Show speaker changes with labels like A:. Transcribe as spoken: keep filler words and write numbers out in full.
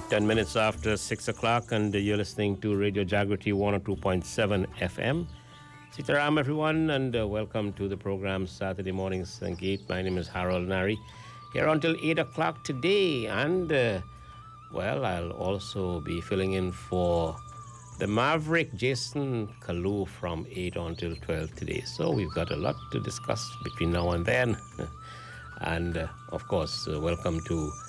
A: ten minutes after six o'clock, and you're listening to Radio Jagriti one oh two point seven F M. Sitaram, everyone, and uh, welcome to the program Saturday Morning Sangeet. My name is Harold Nari, here until eight o'clock today, and, uh, well, I'll also be filling in for the Maverick Jason Kalu from eight until twelve today. So we've got a lot to discuss between now and then. and, uh, of course, uh, welcome to